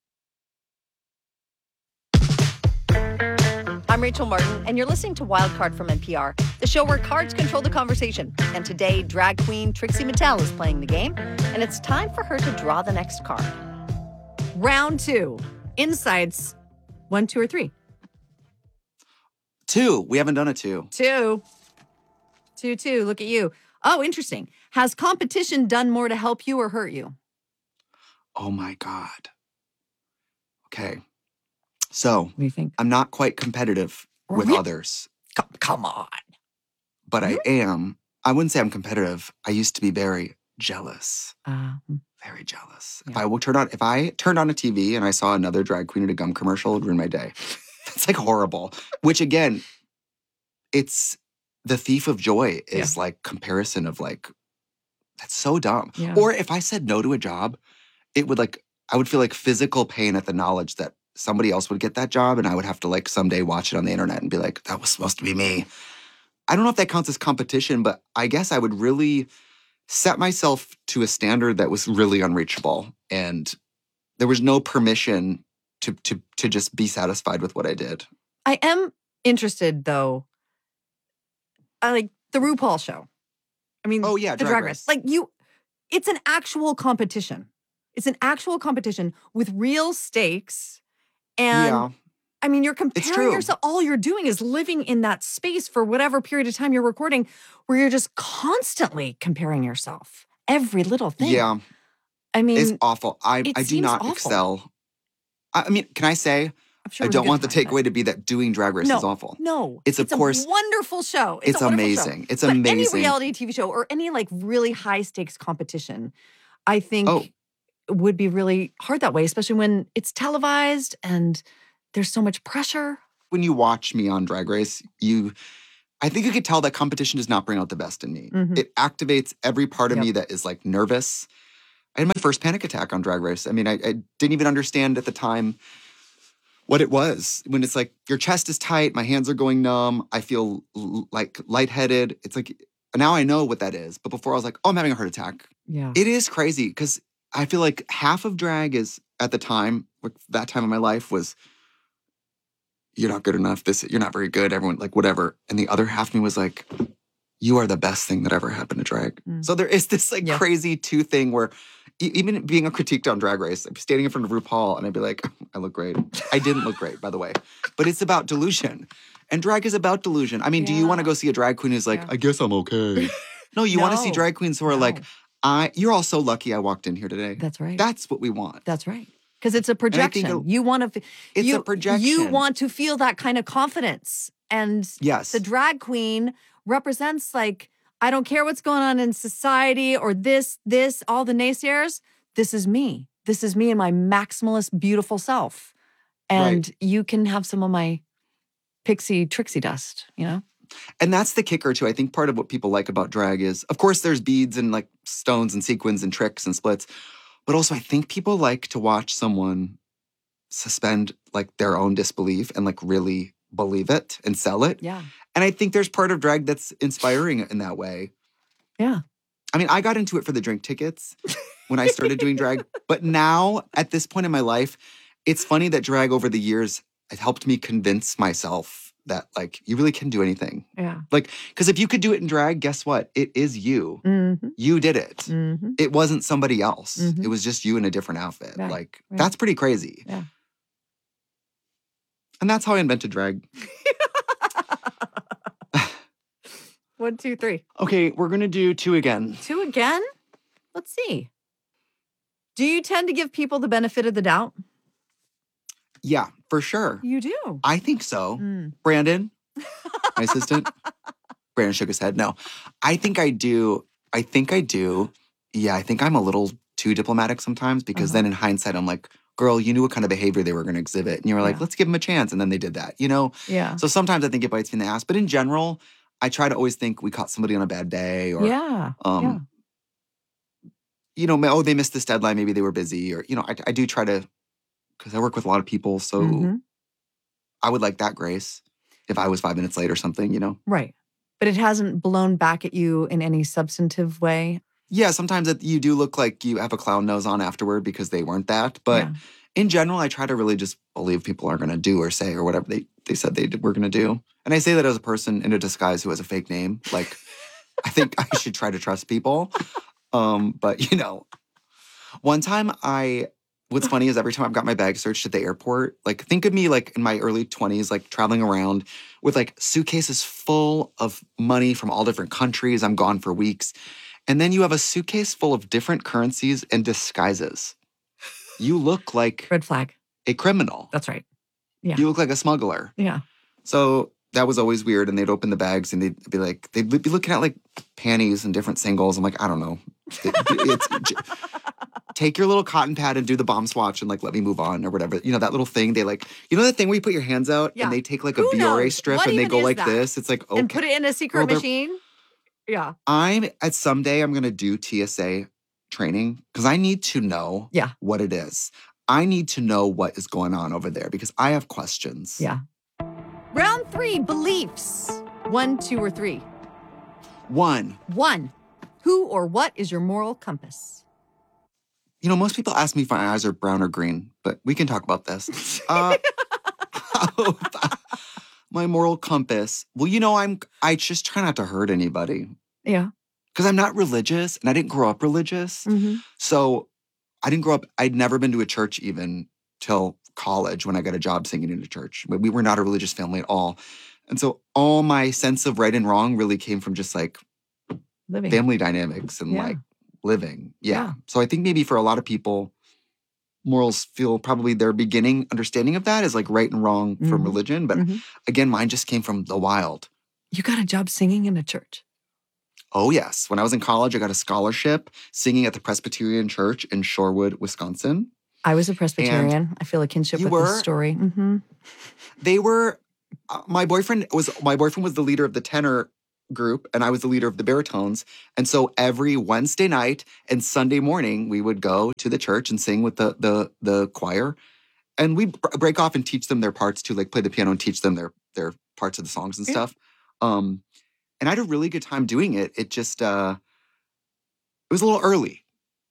I'm Rachel Martin, and you're listening to Wildcard from NPR, the show where cards control the conversation. And today, drag queen Trixie Mattel is playing the game, and it's time for her to draw the next card. Round 2. Insights. 1, 2, or 3? 2. We haven't done a 2. 2. 2. Look at you. Oh, interesting. Has competition done more to help you or hurt you? Oh, my God. Okay. So, what do you think? I'm not quite competitive with others. Come on. But I am. I wouldn't say I'm competitive. I used to be very jealous. Very jealous. Yeah. If I turned on a TV and I saw another drag queen at a gum commercial, it would ruin my day. It's horrible. Which again, it's the thief of joy is comparison of that's so dumb. Yeah. Or if I said no to a job, it would I would feel physical pain at the knowledge that somebody else would get that job and I would have to someday watch it on the internet and be like, that was supposed to be me. I don't know if that counts as competition, but I guess I would really set myself to a standard that was really unreachable. And there was no permission to just be satisfied with what I did. I am interested, though. The RuPaul show. I mean, oh yeah, the Drag Race. It's an actual competition. It's an actual competition with real stakes. And I mean, you're comparing yourself. All you're doing is living in that space for whatever period of time you're recording where you're just constantly comparing yourself. Every little thing. Yeah. I mean, it's awful. I do not excel. I mean, can I say, I don't want the takeaway to be that doing Drag Race is awful. No. It's of course a wonderful show. It's a wonderful amazing. Show. It's but amazing. Any reality TV show or any like really high stakes competition, I think would be really hard that way, especially when it's televised and there's so much pressure. When you watch me on Drag Race, I think you could tell that competition does not bring out the best in me. Mm-hmm. It activates every part of me that is like nervous. I had my first panic attack on Drag Race. I mean, I didn't even understand at the time what it was. When it's like, your chest is tight, my hands are going numb, I feel like lightheaded. It's like, now I know what that is. But before I was like, oh, I'm having a heart attack. Yeah. It is crazy because I feel like half of drag is, at the time, like that time of my life was, you're not good enough, you're not very good, everyone, like whatever. And the other half of me was like, you are the best thing that ever happened to drag. So there is this like crazy two thing where even being critiqued on Drag Race, I'm standing in front of RuPaul and I'd be like, I look great. I didn't look great, by the way. But it's about delusion. And drag is about delusion. I mean, do you want to go see a drag queen who's like, I guess I'm okay? No, you want to see drag queens who are like, you're all so lucky I walked in here today. That's right. That's what we want. That's right. Because it's a projection. You want to. It's a projection. You want to feel that kind of confidence, and the drag queen represents like, I don't care what's going on in society or this, all the naysayers. This is me. This is me and my maximalist, beautiful self, and you can have some of my pixie trixie dust. You know. And that's the kicker too. I think part of what people like about drag is, of course, there's beads and like stones and sequins and tricks and splits. But also, I think people like to watch someone suspend like their own disbelief and like really believe it and sell it. Yeah. And I think there's part of drag that's inspiring in that way. Yeah. I mean, I got into it for the drink tickets when I started doing drag. But now, at this point in my life, it's funny that drag over the years has helped me convince myself that like you really can do anything. Yeah. Like, because if you could do it in drag, guess what? It is you. Mm-hmm. You did it. Mm-hmm. It wasn't somebody else. Mm-hmm. It was just you in a different outfit. Right. Like, that's pretty crazy. Yeah. And that's how I invented drag. 1, 2, 3. Okay, we're going to do 2 again. 2 again? Let's see. Do you tend to give people the benefit of the doubt? Yeah, for sure. You do? I think so. Brandon, my assistant. Brandon shook his head. No, I think I do. Yeah, I think I'm a little too diplomatic sometimes because then in hindsight, I'm like, girl, you knew what kind of behavior they were going to exhibit. And you were like, let's give them a chance. And then they did that, you know? Yeah. So sometimes I think it bites me in the ass. But in general, I try to always think we caught somebody on a bad day or, you know, they missed this deadline. Maybe they were busy or, you know, I do try to, because I work with a lot of people. So I would like that grace if I was 5 minutes late or something, you know? Right. But it hasn't blown back at you in any substantive way? Yeah, sometimes you do look like you have a clown nose on afterward because they weren't that. But in general, I try to really just believe people are going to do or say or whatever they said they were going to do. And I say that as a person in a disguise who has a fake name. Like, I think I should try to trust people. But, you know, one time what's funny is every time I've got my bag searched at the airport, like think of me like in my early 20s, like traveling around with like suitcases full of money from all different countries. I'm gone for weeks. And then you have a suitcase full of different currencies and disguises. You look like red flag, a criminal. That's right. Yeah. You look like a smuggler. Yeah. So that was always weird. And they'd open the bags and they'd be looking at like panties and different singles. I'm like, I don't know. Take your little cotton pad and do the bomb swatch and like let me move on or whatever. You know, that little thing they like, you know that thing where you put your hands out and they take like a Biore strip and they go like this? It's like, okay. And put it in a secret machine? Yeah. Someday I'm going to do TSA training because I need to know what it is. I need to know what is going on over there because I have questions. Yeah. Round 3, beliefs. 1, 2, or 3? 1. 1. Who or what is your moral compass? You know, most people ask me if my eyes are brown or green, but we can talk about this. My moral compass. Well, you know, I just try not to hurt anybody. Yeah. Because I'm not religious and I didn't grow up religious. So I didn't grow up, I'd never been to a church even till college when I got a job singing in a church. We were not a religious family at all. And so all my sense of right and wrong really came from just like Living. family dynamics and Yeah. like living. Yeah. So I think maybe for a lot of people, morals feel probably their beginning understanding of that is like right and wrong from religion. But again, mine just came from the wild. You got a job singing in a church? Oh, yes. When I was in college, I got a scholarship singing at the Presbyterian Church in Shorewood, Wisconsin. I was a Presbyterian. I feel a kinship You with were? this story. Mm-hmm. They were, my boyfriend was the leader of the tenor group and I was the leader of the baritones. And so every Wednesday night and Sunday morning, we would go to the church and sing with the choir. And we'd break off and teach them their parts too, like play the piano and teach them their parts of the songs and stuff. And I had a really good time doing it. It just, it was a little early.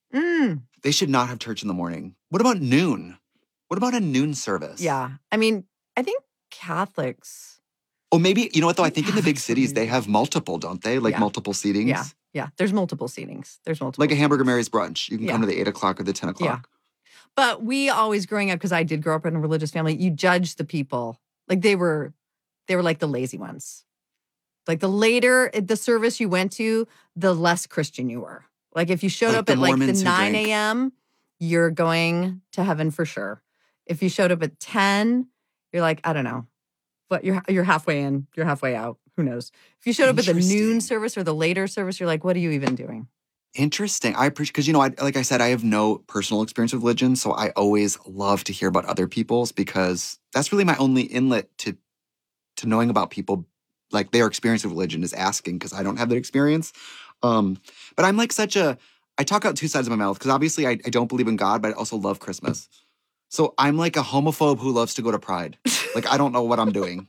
They should not have church in the morning. What about noon? What about a noon service? Yeah. I mean, I think Catholics. Oh, maybe, you know what though? I think in the big cities, they have multiple, don't they? Like multiple seatings. Yeah. Yeah. There's multiple seatings. Like a Hamburger Mary's brunch. You can come to the 8 o'clock or the 10 o'clock. But we always growing up, because I did grow up in a religious family, you judge the people. Like they were like the lazy ones. Like the later the service you went to, the less Christian you were. Like if you showed up at like the 9 a.m., you're going to heaven for sure. If you showed up at 10, you're like, I don't know. But you're halfway in, you're halfway out. Who knows? If you showed up at the noon service or the later service, you're like, what are you even doing? Interesting. I appreciate, because, you know, like I said, I have no personal experience with religion, so I always love to hear about other people's, because that's really my only inlet to knowing about people, like their experience of religion is asking, because I don't have that experience. But I'm like I talk out two sides of my mouth, because obviously I don't believe in God, but I also love Christmas. So I'm like a homophobe who loves to go to Pride. Like, I don't know what I'm doing.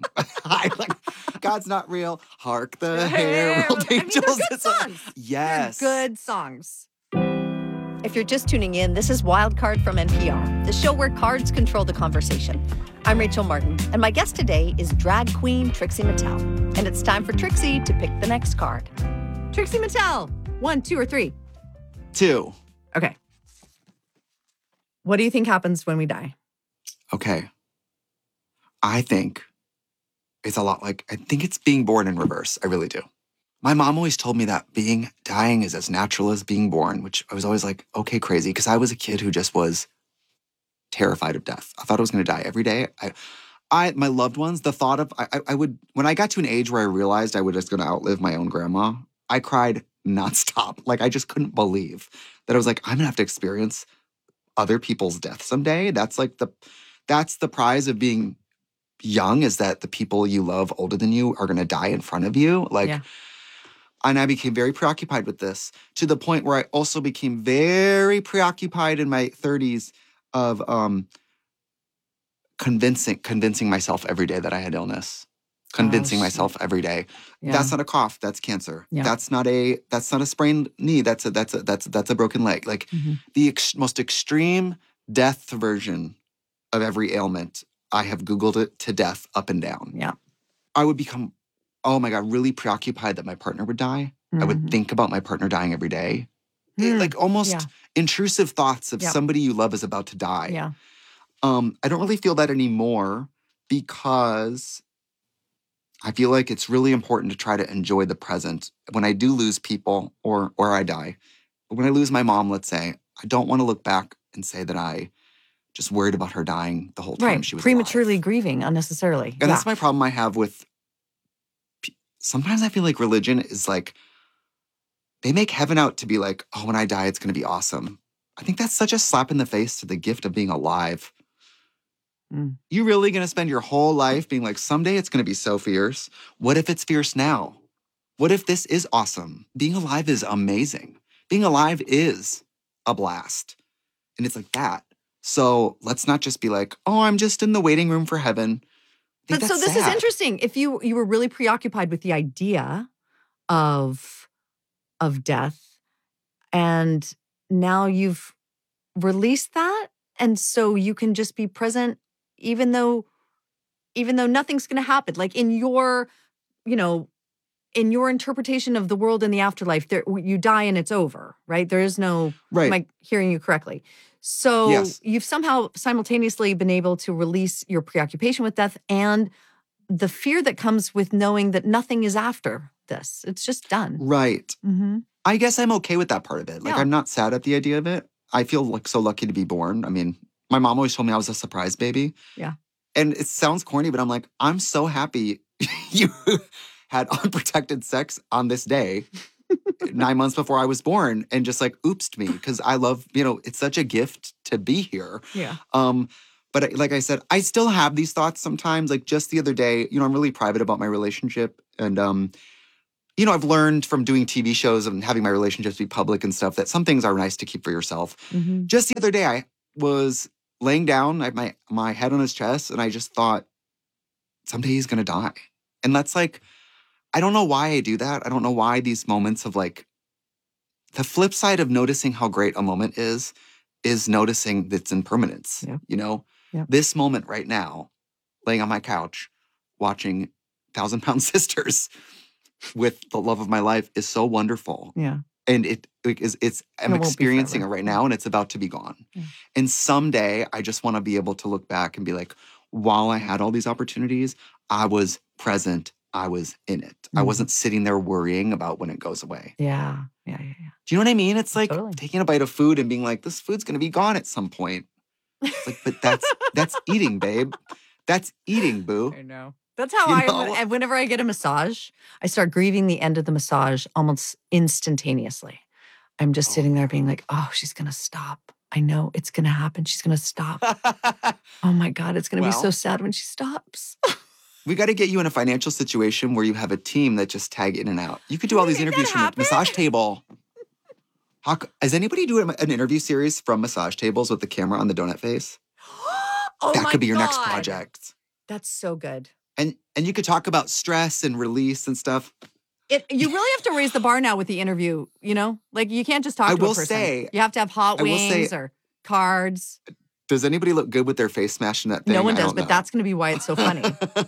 God's not real. Hark the herald angels. They're good songs. Yes. They're good songs. If you're just tuning in, this is Wildcard from NPR, the show where cards control the conversation. I'm Rachel Martin, and my guest today is drag queen Trixie Mattel. And it's time for Trixie to pick the next card. Trixie Mattel, 1, 2, or 3? 2. Okay. What do you think happens when we die? Okay. I think it's a lot like, I think it's being born in reverse. I really do. My mom always told me that dying is as natural as being born, which I was always like, okay, crazy. Because I was a kid who just was terrified of death. I thought I was going to die every day. My loved ones, the thought of, I would, when I got to an age where I realized I was just going to outlive my own grandma, I cried nonstop. Like, I just couldn't believe that I was like, I'm going to have to experience other people's death someday. That's the prize of being young, is that the people you love older than you are going to die in front of you. And I became very preoccupied with this, to the point where I also became very preoccupied in my 30s of convincing myself every day that I had illness. Convincing myself every day. Yeah. That's not a cough. That's cancer. Yeah. That's not a sprained knee. That's a broken leg. Like the most extreme death version of every ailment, I have Googled it to death up and down. Yeah. I would become, oh my God, really preoccupied that my partner would die. I would think about my partner dying every day. Like almost intrusive thoughts of somebody you love is about to die. Yeah. I don't really feel that anymore, because I feel like it's really important to try to enjoy the present. When I do lose people or I die, but when I lose my mom, let's say, I don't want to look back and say that I just worried about her dying the whole time she was prematurely alive. Grieving unnecessarily. And that's my problem I have with, sometimes I feel like religion is like, they make heaven out to be like, oh, when I die, it's going to be awesome. I think that's such a slap in the face to the gift of being alive. You really going to spend your whole life being like, someday it's going to be so fierce. What if it's fierce now? What if this is awesome? Being alive is amazing. Being alive is a blast. And it's like that. So let's not just be like, oh, I'm just in the waiting room for heaven. But so this is interesting. If you were really preoccupied with the idea of death, and now you've released that, and so you can just be present even though nothing's going to happen. Like in your, in your interpretation of the world and the afterlife, you die and it's over, right? There is no, am I hearing you correctly? So Yes. you've somehow simultaneously been able to release your preoccupation with death and the fear that comes with knowing that nothing is after this. It's just done. Right. Mm-hmm. I guess I'm okay with that part of it. Like, I'm not sad at the idea of it. I feel like so lucky to be born. I mean, my mom always told me I was a surprise baby. Yeah. And it sounds corny, but I'm like, I'm so happy you had unprotected sex on this day 9 months before I was born and just like oopsed me because I love, it's such a gift to be here. Yeah. But like I said, I still have these thoughts sometimes. Like just the other day, I'm really private about my relationship. And, I've learned from doing TV shows and having my relationships be public and stuff that some things are nice to keep for yourself. Mm-hmm. Just the other day, I was laying down, I had my head on his chest, and I just thought, someday he's going to die. And that's like, I don't know why I do that. I don't know why these moments of like, the flip side of noticing how great a moment is noticing its impermanence. Yeah. This moment right now, laying on my couch, watching 1,000-Pound Sisters with the love of my life is so wonderful. Yeah. And I'm experiencing it right now and it's about to be gone. Yeah. And someday I just want to be able to look back and be like, while I had all these opportunities, I was present. I was in it. I wasn't sitting there worrying about when it goes away. Yeah. Do you know what I mean? It's like taking a bite of food and being like, this food's going to be gone at some point. It's like, but that's eating, babe. That's eating, boo. I know. That's how whenever I get a massage, I start grieving the end of the massage almost instantaneously. I'm just sitting there being like, oh, she's going to stop. I know it's going to happen. She's going to stop. Oh my God, it's going to be so sad when she stops. We got to get you in a financial situation where you have a team that just tag in and out. You could do all these interviews from the massage table. Does anybody do an interview series from massage tables with the camera on the donut face? That could be your next project. That's so good. And you could talk about stress and release and stuff. You really have to raise the bar now with the interview, Like you can't just talk to a person. Say, you have to have hot wings or cards. Does anybody look good with their face smashed in that thing? No one does, but that's going to be why it's so funny.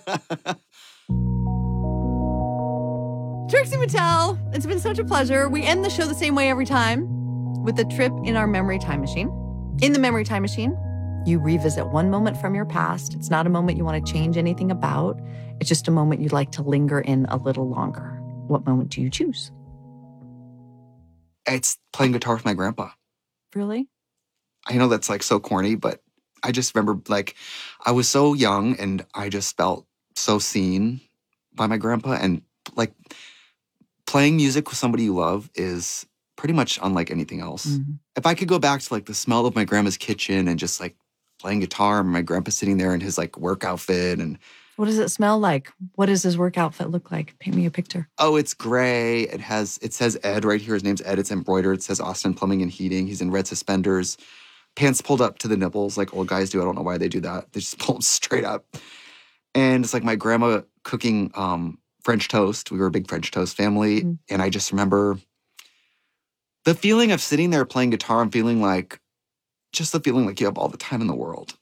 Trixie Mattel, it's been such a pleasure. We end the show the same way every time with a trip in our memory time machine. In the memory time machine, you revisit one moment from your past. It's not a moment you want to change anything about. It's just a moment you'd like to linger in a little longer. What moment do you choose? It's playing guitar with my grandpa. Really? I know that's like so corny, but I just remember like I was so young and I just felt so seen by my grandpa. And like playing music with somebody you love is pretty much unlike anything else. Mm-hmm. If I could go back to like the smell of my grandma's kitchen and just like playing guitar and my grandpa sitting there in his like work outfit and what does it smell like? What does his work outfit look like? Paint me a picture. Oh, it's gray. It says Ed right here. His name's Ed. It's embroidered. It says Austin Plumbing and Heating. He's in red suspenders. Pants pulled up to the nipples like old guys do. I don't know why they do that. They just pull them straight up. And it's like my grandma cooking French toast. We were a big French toast family. Mm-hmm. And I just remember the feeling of sitting there playing guitar and feeling like, just the feeling like you have all the time in the world,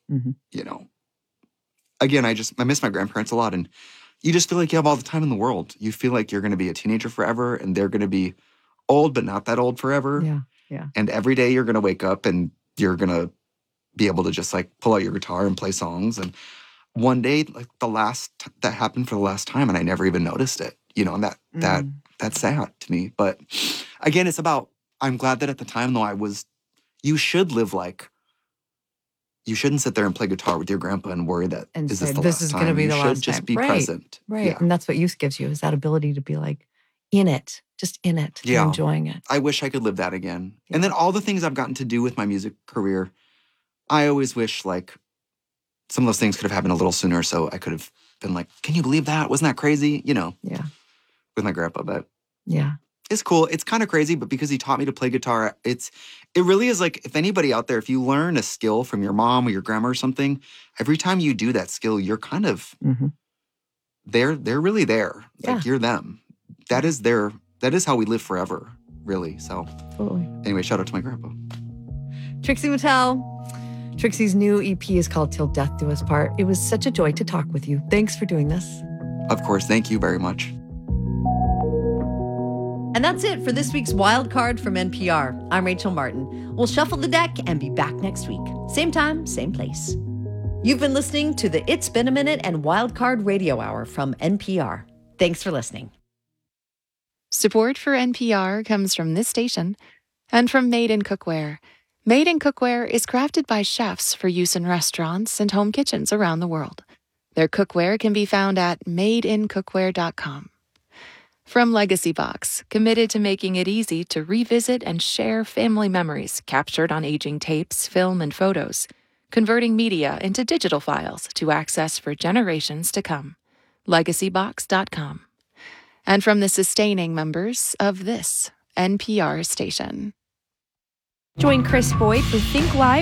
Again, I miss my grandparents a lot. And you just feel like you have all the time in the world. You feel like you're going to be a teenager forever and they're going to be old, but not that old forever. Yeah. And every day you're going to wake up and you're going to be able to just like pull out your guitar and play songs. And one day, like that happened for the last time and I never even noticed it, and that's sad to me. But again, it's about, I'm glad that at the time though you should live like, you shouldn't sit there and play guitar with your grandpa and worry that this is going to be the last time. You should just be present. Right. Yeah. And that's what youth gives you is that ability to be like in it, just in it, enjoying it. I wish I could live that again. Yeah. And then all the things I've gotten to do with my music career, I always wish like some of those things could have happened a little sooner so I could have been like, can you believe that? Wasn't that crazy? Yeah. With my grandpa, but yeah. It's cool. It's kind of crazy, but because he taught me to play guitar, it really is like, if anybody out there, if you learn a skill from your mom or your grandma or something, every time you do that skill, you're kind of, they're really there. Like you're them. That is how we live forever, really. So totally. Anyway, shout out to my grandpa. Trixie Mattel. Trixie's new EP is called Till Death Do Us Part. It was such a joy to talk with you. Thanks for doing this. Of course. Thank you very much. And that's it for this week's Wild Card from NPR. I'm Rachel Martin. We'll shuffle the deck and be back next week. Same time, same place. You've been listening to the It's Been a Minute and Wild Card Radio Hour from NPR. Thanks for listening. Support for NPR comes from this station and from Made in Cookware. Made in Cookware is crafted by chefs for use in restaurants and home kitchens around the world. Their cookware can be found at madeincookware.com. From Legacy Box, committed to making it easy to revisit and share family memories captured on aging tapes, film, and photos, converting media into digital files to access for generations to come. Legacybox.com. And from the sustaining members of this NPR station. Join Chris Boyd for Think Live